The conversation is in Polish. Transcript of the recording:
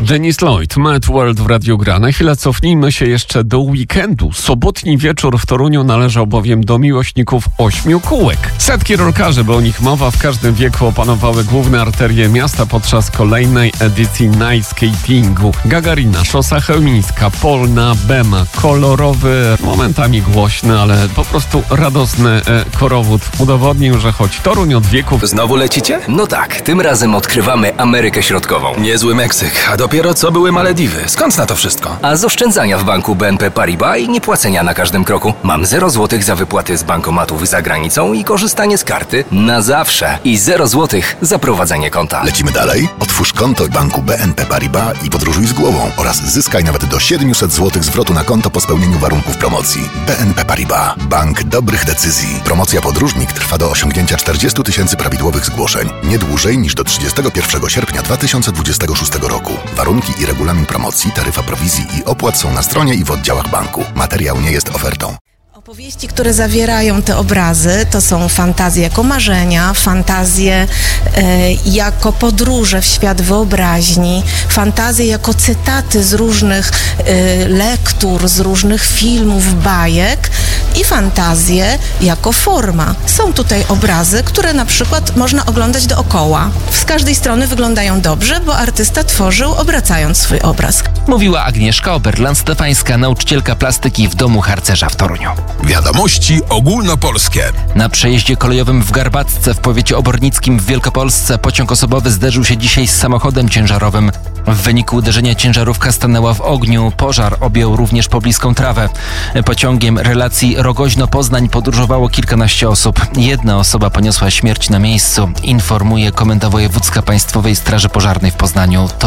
Dennis Lloyd, Mad World w Radiu Gra. Na chwilę cofnijmy się jeszcze do weekendu. Sobotni wieczór w Toruniu należał bowiem do miłośników 8 kółek. Setki rolkarzy, bo o nich mowa, w każdym wieku opanowały główne arterie miasta podczas kolejnej edycji Night Skatingu. Gagarina, Szosa Chełmińska, Polna, Bema. Kolorowy, momentami głośny, ale po prostu radosny korowód udowodnił, że choć Toruń od wieków... Znowu lecicie? No tak, tym razem odkrywamy Amerykę Środkową. Niezły Meksyk, a dopiero co były Malediwy. Skąd na to wszystko? A z oszczędzania w banku BNP Paribas i niepłacenia na każdym kroku. Mam 0 złotych za wypłaty z bankomatów za granicą i korzystanie z karty na zawsze. I 0 złotych za prowadzenie konta. Lecimy dalej? Otwórz konto w banku BNP Paribas i podróżuj z głową oraz zyskaj nawet do 700 zł zwrotu na konto po spełnieniu warunków promocji. BNP Paribas. Bank dobrych decyzji. Promocja podróżnik trwa do osiągnięcia 40 000 prawidłowych zgłoszeń. Nie dłużej niż do 31 sierpnia 2026 roku. Warunki i regulamin promocji, taryfa prowizji i opłat są na stronie i w oddziałach banku. Materiał nie jest ofertą. Opowieści, które zawierają te obrazy, to są fantazje jako marzenia, fantazje jako podróże w świat wyobraźni, fantazje jako cytaty z różnych lektur, z różnych filmów, bajek i fantazje jako forma. Są tutaj obrazy, które na przykład można oglądać dookoła. Z każdej strony wyglądają dobrze, bo artysta tworzył obracając swój obraz. Mówiła Agnieszka Oberland-Stefańska, nauczycielka plastyki w Domu Harcerza w Toruniu. Wiadomości ogólnopolskie. Na przejeździe kolejowym w Garbatce w powiecie obornickim w Wielkopolsce pociąg osobowy zderzył się dzisiaj z samochodem ciężarowym. W wyniku uderzenia ciężarówka stanęła w ogniu. Pożar objął również pobliską trawę. Pociągiem relacji Rogoźno-Poznań podróżowało kilkanaście osób. Jedna osoba poniosła śmierć na miejscu, informuje Komenda Wojewódzka Państwowej Straży Pożarnej w Poznaniu. To